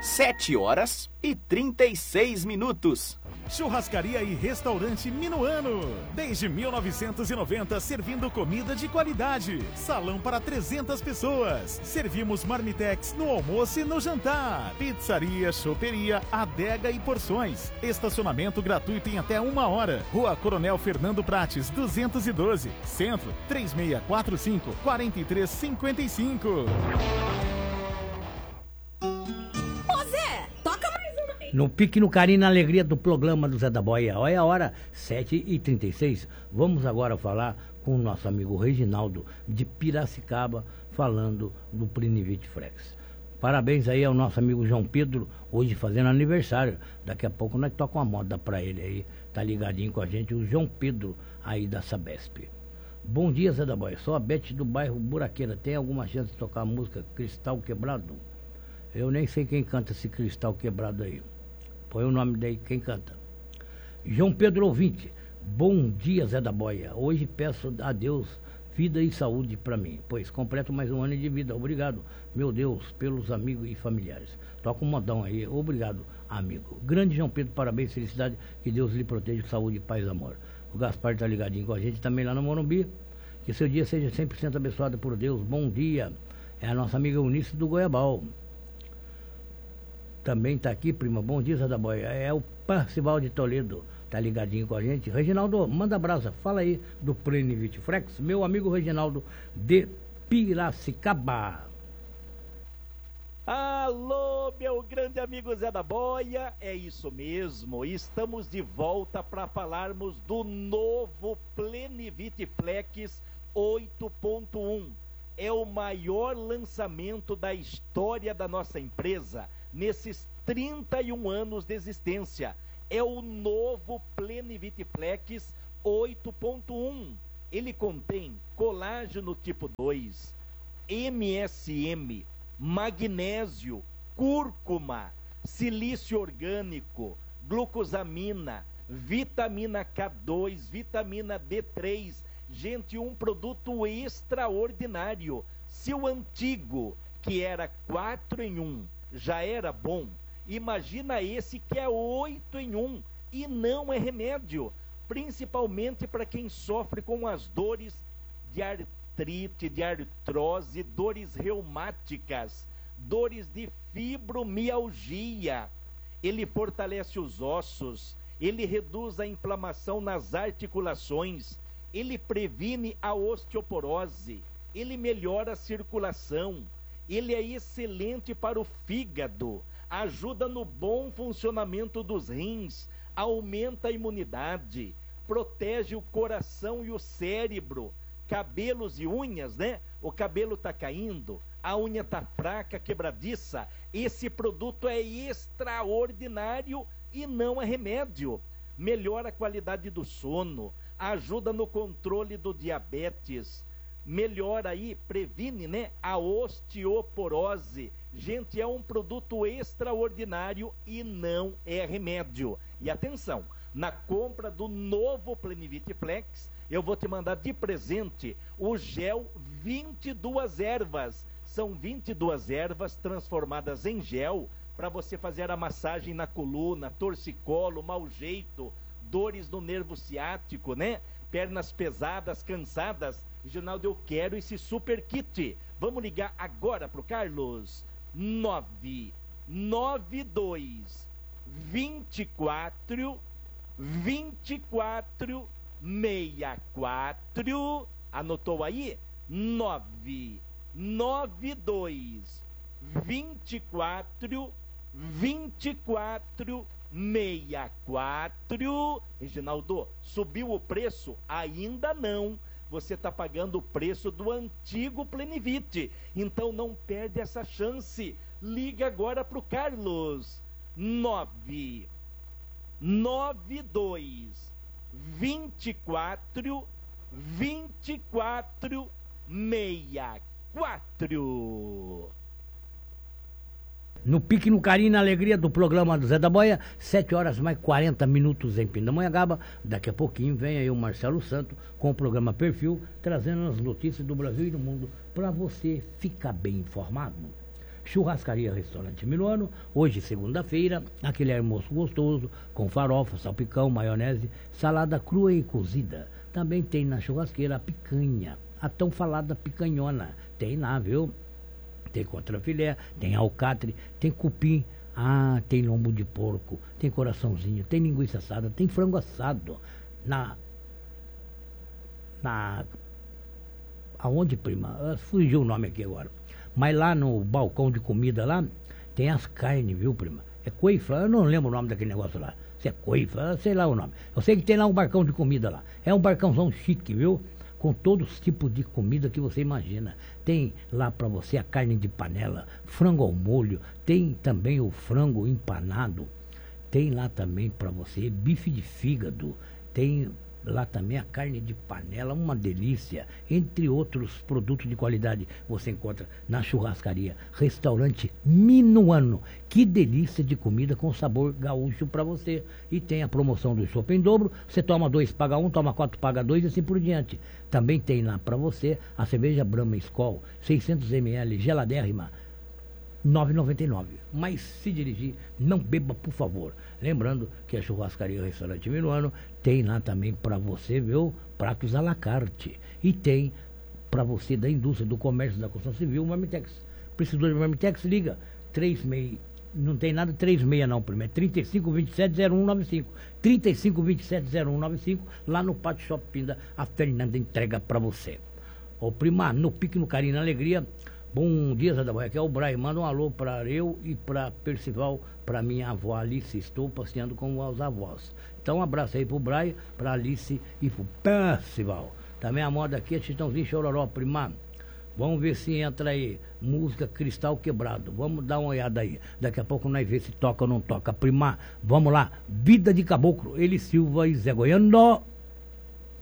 7h36. Churrascaria e restaurante Minuano. Desde 1990, servindo comida de qualidade. Salão para 300 pessoas. Servimos marmitex no almoço e no jantar. Pizzaria, choperia, adega e porções. Estacionamento gratuito em até 1 hora. Rua Coronel Fernando Prates, 212. Centro, 3645-4355. No pique, no carinho, na alegria do programa do Zé da Boia. Olha a hora, 7h36. Vamos agora falar com o nosso amigo Reginaldo de Piracicaba, falando do Plenivit Flex. Parabéns aí ao nosso amigo João Pedro, hoje fazendo aniversário. Daqui a pouco nós tocamos uma moda pra ele aí. Tá ligadinho com a gente, o João Pedro aí da Sabesp. Bom dia, Zé da Boia. Sou a Bete do bairro Buraqueira. Tem alguma chance de tocar a música Cristal Quebrado? Eu nem sei quem canta esse Cristal Quebrado aí. Põe o nome daí, quem canta. João Pedro Ouvinte. Bom dia, Zé da Boia. Hoje peço a Deus vida e saúde para mim, pois completo mais um ano de vida. Obrigado, meu Deus, pelos amigos e familiares. Toca um modão aí. Obrigado, amigo. Grande João Pedro, parabéns, felicidade. Que Deus lhe proteja, saúde, paz e amor. O Gaspar tá ligadinho com a gente também lá no Morumbi. Que seu dia seja 100% abençoado por Deus. Bom dia. É a nossa amiga Eunice do Goiabal. Também está aqui, prima. Bom dia, Zé da Boia. É o Parcival de Toledo. Tá ligadinho com a gente. Reginaldo, manda brasa. Fala aí do Plenivit Flex. Meu amigo Reginaldo de Piracicaba. Alô, meu grande amigo Zé da Boia. É isso mesmo. Estamos de volta para falarmos do novo Plenivit Flex 8.1. É o maior lançamento da história da nossa empresa nesses 31 anos de existência. É o novo Plenivit Flex 8.1. Ele contém colágeno tipo 2, MSM, magnésio, cúrcuma, silício orgânico, glucosamina, vitamina K2, vitamina D3. Gente, um produto extraordinário. Se o antigo, que era 4 em 1, já era bom, imagina esse que é 8 em 1 e não é remédio, principalmente para quem sofre com as dores de artrite, de artrose, dores reumáticas, dores de fibromialgia. Ele fortalece os ossos, ele reduz a inflamação nas articulações, ele previne a osteoporose, ele melhora a circulação. Ele é excelente para o fígado, ajuda no bom funcionamento dos rins, aumenta a imunidade, protege o coração e o cérebro, cabelos e unhas, né? O cabelo tá caindo, a unha tá fraca, quebradiça. Esse produto é extraordinário e não é remédio. Melhora a qualidade do sono, ajuda no controle do diabetes, melhora aí, previne, né, a osteoporose. Gente, é um produto extraordinário e não é remédio. E atenção, na compra do novo Plenivit Flex, eu vou te mandar de presente o gel 22 ervas. São 22 ervas transformadas em gel para você fazer a massagem na coluna, torcicolo, mau jeito, dores no nervo ciático, né? Pernas pesadas, cansadas. Reginaldo, eu quero esse super kit. Vamos ligar agora pro Carlos. 992 24 64 64. Anotou aí? 992 24 24 64. Reginaldo, subiu o preço? Ainda não. Você está pagando o preço do antigo Plenivit. Então não perde essa chance. Liga agora para o Carlos. 992 24 24 64. No pique, no carinho, na alegria do programa do Zé da Boia, 7h mais 40 minutos em Pindamonhangaba. Daqui a pouquinho vem aí o Marcelo Santos com o programa Perfil, trazendo as notícias do Brasil e do mundo para você ficar bem informado. Churrascaria Restaurante Minuano, hoje segunda-feira, aquele almoço gostoso, com farofa, salpicão, maionese, salada crua e cozida. Também tem na churrasqueira a picanha, a tão falada picanhona, tem lá, viu? Tem contrafilé, tem alcatre, tem cupim, tem lombo de porco, tem coraçãozinho, tem linguiça assada, tem frango assado. Aonde, prima? Fugiu o nome aqui agora. Mas lá no balcão de comida lá, tem as carnes, viu, prima? É coifa, eu não lembro o nome daquele negócio lá. Se é coifa, sei lá o nome. Eu sei que tem lá um barcão de comida lá. É um barcãozão chique, viu? Com todos os tipos de comida que você imagina. Tem lá para você a carne de panela, frango ao molho, tem também o frango empanado, tem lá também para você bife de fígado, tem lá também a carne de panela, uma delícia, entre outros produtos de qualidade você encontra na churrascaria Restaurante Minuano. Que delícia de comida com sabor gaúcho para você. E tem a promoção do chopp em dobro, você toma 2, paga 1, toma 4, paga 2 e assim por diante. Também tem lá para você a cerveja Brahma Skol, 600 ml, geladérrima, R$ 9,99. Mas se dirigir, não beba, por favor. Lembrando que a churrascaria Restaurante Minuano tem lá também para você, viu, pratos à la carte. E tem para você da indústria, do comércio, da construção civil, Marmitex. Precisou de Marmitex? Liga. 36, não tem nada 36 não, primeiro. 3527-0195. 3527-0195, lá no Pátio Shopping Pinda, a Fernanda entrega para você. Ô prima, no pique, no carinho, na alegria. Bom dia, Zé da Boia. Aqui é o Brai. Manda um alô para eu e para Percival, para minha avó Alice. Estou passeando com os avós. Então, um abraço aí pro Brai, para Alice e pro Percival. Também a moda aqui é Chitãozinho Chororó, prima. Vamos ver se entra aí música Cristal Quebrado. Vamos dar uma olhada aí. Daqui a pouco nós vemos se toca ou não toca, prima. Vamos lá. Vida de Caboclo, Eli Silva e Zé Goiano.